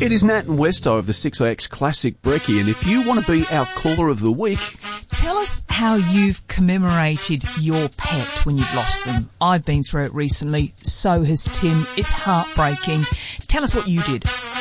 It is Nat and Westo of the 6AX Classic Brekkie, and if you want to be our caller of the week, tell us how you've commemorated your pet when you've lost them. I've been through it recently, so has Tim. It's heartbreaking. Tell us what you did.